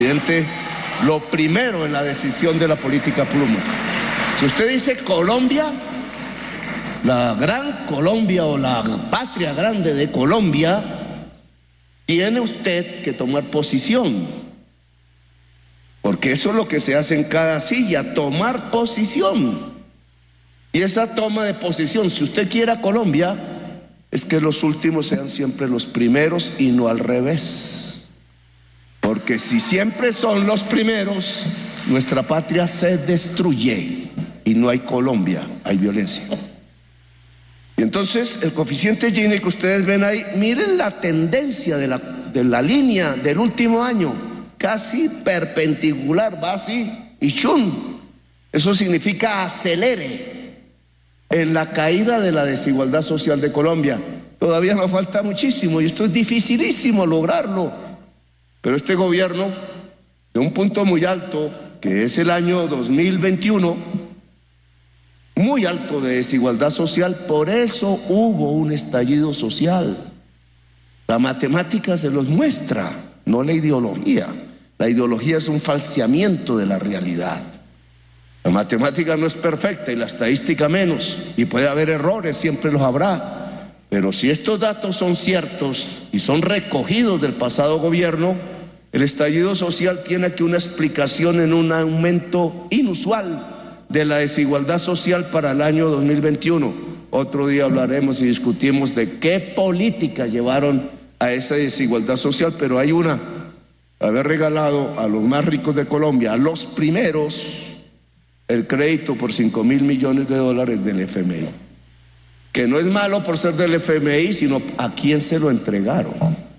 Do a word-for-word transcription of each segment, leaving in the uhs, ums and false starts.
Presidente, lo primero en la decisión de la política pluma. Si usted dice Colombia, la gran Colombia o la patria grande de Colombia, tiene usted que tomar posición, porque eso es lo que se hace en cada silla, tomar posición. Y esa toma de posición, si usted quiere a Colombia, es que los últimos sean siempre los primeros y no al revés. Porque si siempre son los primeros, nuestra patria se destruye y no hay Colombia, hay violencia. Y entonces el coeficiente Gini que ustedes ven ahí, miren la tendencia de la, de la línea del último año, casi perpendicular, va así y chun. Eso significa acelere en la caída de la desigualdad social de Colombia. Todavía nos falta muchísimo y esto es dificilísimo lograrlo. Pero este gobierno, de un punto muy alto, que es el año dos mil veintiuno, muy alto de desigualdad social, por eso hubo un estallido social. La matemática se los muestra, no la ideología. La ideología es un falseamiento de la realidad. La matemática no es perfecta y la estadística menos, y puede haber errores, siempre los habrá. Pero si estos datos son ciertos y son recogidos del pasado gobierno, el estallido social tiene aquí una explicación en un aumento inusual de la desigualdad social para el año dos mil veintiuno. Otro día hablaremos y discutimos de qué política llevaron a esa desigualdad social, pero hay una, haber regalado a los más ricos de Colombia, a los primeros, el crédito por cinco mil millones de dólares del F M I. Que no es malo por ser del F M I, sino a quién se lo entregaron.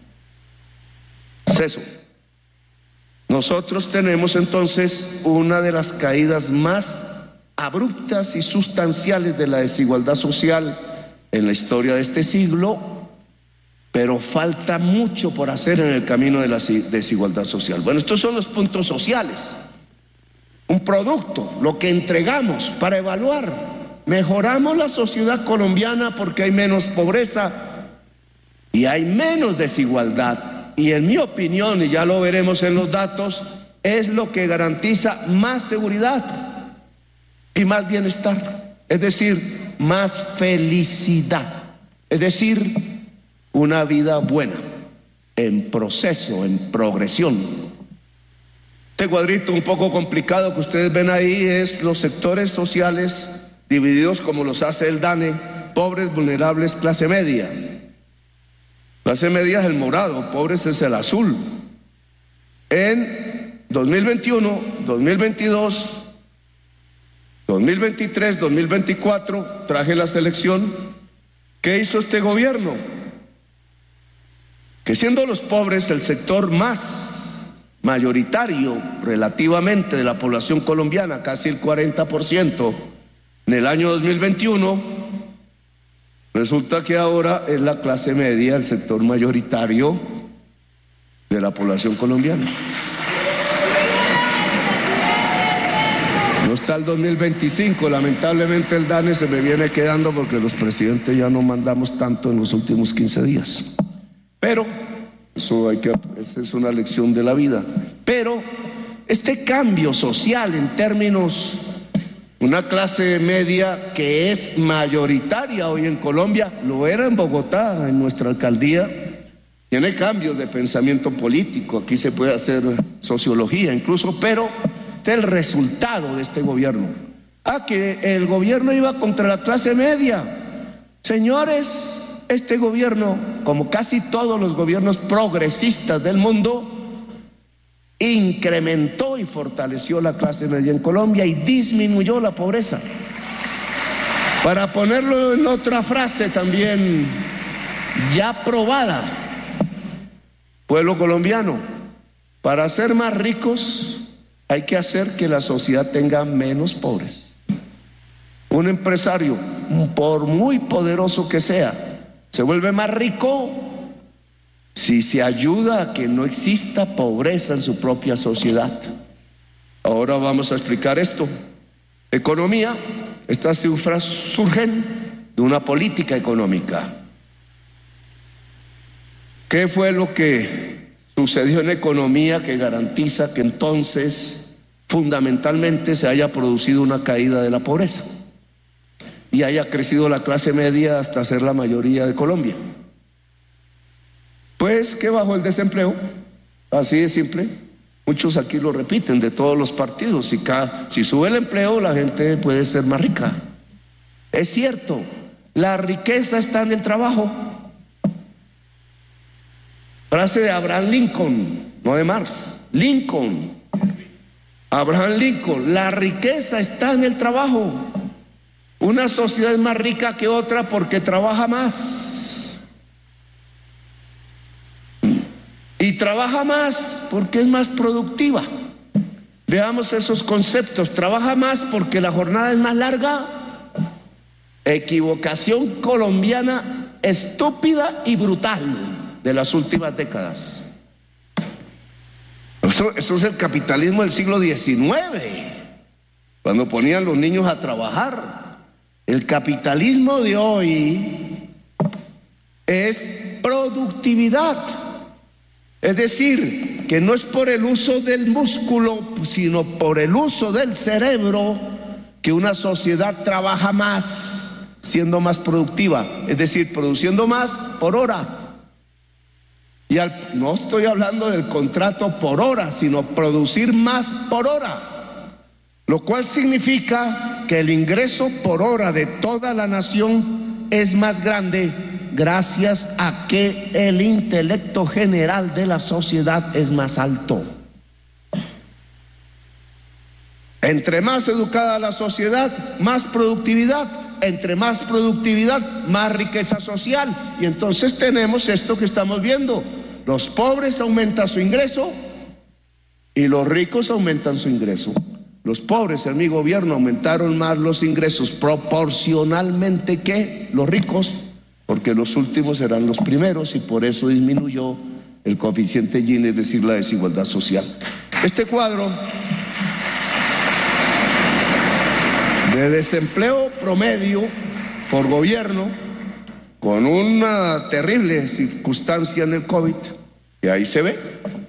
Es eso. Nosotros tenemos entonces una de las caídas más abruptas y sustanciales de la desigualdad social en la historia de este siglo, pero falta mucho por hacer en el camino de la desigualdad social. Bueno, estos son los puntos sociales. Un producto, lo que entregamos para evaluar. Mejoramos la sociedad colombiana porque hay menos pobreza y hay menos desigualdad. Y en mi opinión, y ya lo veremos en los datos, es lo que garantiza más seguridad y más bienestar. Es decir, más felicidad. Es decir, una vida buena, en proceso, en progresión. Este cuadrito un poco complicado que ustedes ven ahí es los sectores sociales divididos como los hace el DANE, pobres, vulnerables, clase media. Clase media es el morado, pobres es el azul. En dos mil veintiuno, dos mil veintidós, dos mil veintitrés, dos mil veinticuatro, traje la selección. ¿Qué hizo este gobierno? Que siendo los pobres el sector más mayoritario relativamente de la población colombiana, casi el cuarenta por ciento, en el año dos mil veintiuno, resulta que ahora es la clase media el sector mayoritario de la población colombiana. No está el dos mil veinticinco, lamentablemente el DANE se me viene quedando porque los presidentes ya no mandamos tanto en los últimos quince días. Pero, eso hay que, esa es una lección de la vida. Pero, este cambio social en términos... Una clase media que es mayoritaria hoy en Colombia, lo era en Bogotá, en nuestra alcaldía, tiene cambios de pensamiento político, aquí se puede hacer sociología incluso, pero este es el resultado de este gobierno. Ah, que el gobierno iba contra la clase media. Señores, este gobierno, como casi todos los gobiernos progresistas del mundo, incrementó y fortaleció la clase media en Colombia y disminuyó la pobreza. Para ponerlo en otra frase también ya probada, pueblo colombiano, para ser más ricos hay que hacer que la sociedad tenga menos pobres. Un empresario, por muy poderoso que sea, se vuelve más rico si se ayuda a que no exista pobreza en su propia sociedad. Ahora vamos a explicar esto. Economía, estas cifras surgen de una política económica. ¿Qué fue lo que sucedió en economía que garantiza que entonces fundamentalmente se haya producido una caída de la pobreza y haya crecido la clase media hasta ser la mayoría de Colombia. Pues que bajó el desempleo, así de simple. Muchos aquí lo repiten de todos los partidos. Si, cada, si sube el empleo, la gente puede ser más rica. Es cierto, la riqueza está en el trabajo. Frase de Abraham Lincoln, no de Marx. Lincoln, Abraham Lincoln, la riqueza está en el trabajo. Una sociedad es más rica que otra porque trabaja más. Y trabaja más porque es más productiva. Veamos esos conceptos. Trabaja más porque la jornada es más larga. Equivocación colombiana estúpida y brutal de las últimas décadas. Eso, eso es el capitalismo del siglo diecinueve, cuando ponían los niños a trabajar. El capitalismo de hoy es productividad. Es decir, que no es por el uso del músculo, sino por el uso del cerebro que una sociedad trabaja más, siendo más productiva, es decir, produciendo más por hora. Y al, no estoy hablando del contrato por hora, sino producir más por hora, lo cual significa que el ingreso por hora de toda la nación es más grande gracias a que el intelecto general de la sociedad es más alto. Entre más educada la sociedad, más productividad. Entre más productividad, más riqueza social. Y entonces tenemos esto que estamos viendo. Los pobres aumentan su ingreso y los ricos aumentan su ingreso. Los pobres en mi gobierno aumentaron más los ingresos proporcionalmente que los ricos, porque los últimos eran los primeros y por eso disminuyó el coeficiente Gini, es decir, la desigualdad social. Este cuadro de desempleo promedio por gobierno, con una terrible circunstancia en el COVID, que ahí se ve,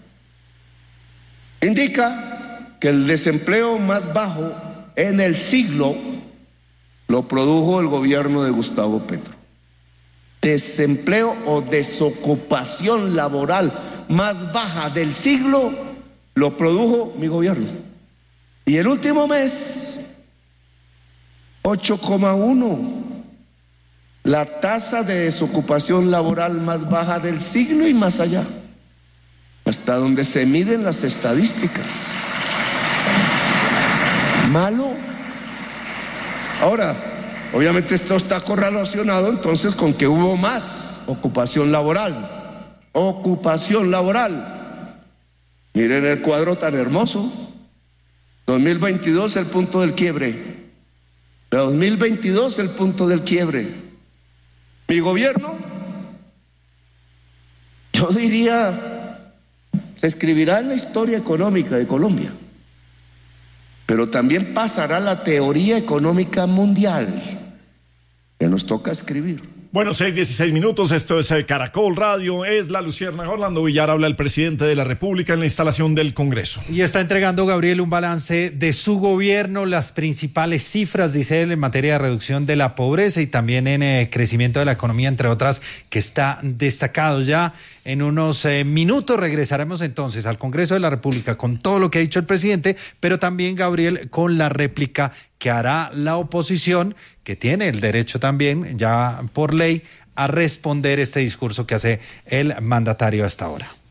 indica que el desempleo más bajo en el siglo lo produjo el gobierno de Gustavo Petro. Desempleo o desocupación laboral más baja del siglo lo produjo mi gobierno. Y el último mes, ocho coma uno. La tasa de desocupación laboral más baja del siglo y más allá, hasta donde se miden las estadísticas. Malo. Ahora, obviamente esto está correlacionado entonces con que hubo más ocupación laboral. Ocupación laboral. Miren el cuadro tan hermoso. dos mil veintidós, el punto del quiebre. dos mil veintidós, el punto del quiebre. Mi gobierno, yo diría, se escribirá en la historia económica de Colombia, pero también pasará la teoría económica mundial que nos toca escribir. Bueno, seis dieciséis minutos, esto es Caracol Radio, es La Luciérnaga. Orlando Villar, habla el presidente de la República en la instalación del Congreso. Y está entregando, Gabriel, un balance de su gobierno, las principales cifras, dice él, en materia de reducción de la pobreza y también en eh, crecimiento de la economía, entre otras, que está destacado ya. En unos eh, minutos regresaremos entonces al Congreso de la República con todo lo que ha dicho el presidente, pero también, Gabriel, con la réplica que hará la oposición, que tiene el derecho también, ya por ley, a responder este discurso que hace el mandatario hasta ahora.